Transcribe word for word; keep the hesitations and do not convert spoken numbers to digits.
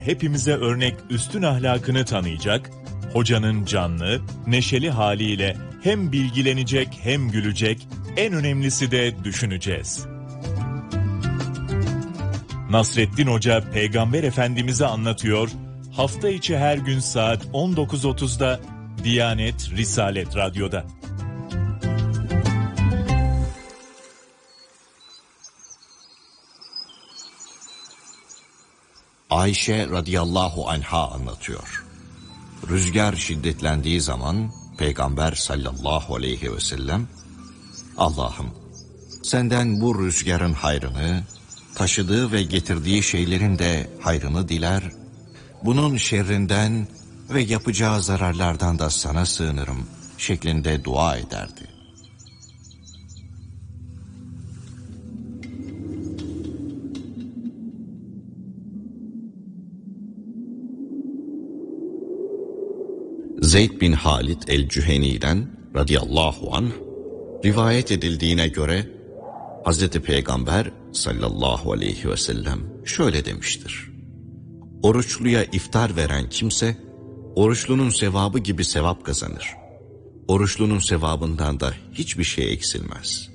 hepimize örnek üstün ahlakını tanıyacak, hocanın canlı, neşeli haliyle hem bilgilenecek hem gülecek, en önemlisi de düşüneceğiz. Nasreddin Hoca Peygamber Efendimiz'i anlatıyor, hafta içi her gün saat on dokuz otuzda Diyanet Risalet Radyo'da. Ayşe radıyallahu anha anlatıyor. Rüzgar şiddetlendiği zaman Peygamber sallallahu aleyhi ve sellem, Allah'ım senden bu rüzgarın hayrını, taşıdığı ve getirdiği şeylerin de hayrını diler, bunun şerrinden ve yapacağı zararlardan da sana sığınırım şeklinde dua ederdi. Zeyd bin Halid el-Cüheni'den radıyallahu anh rivayet edildiğine göre Hazreti Peygamber sallallahu aleyhi ve sellem şöyle demiştir: oruçluya iftar veren kimse oruçlunun sevabı gibi sevap kazanır. Oruçlunun sevabından da hiçbir şey eksilmez.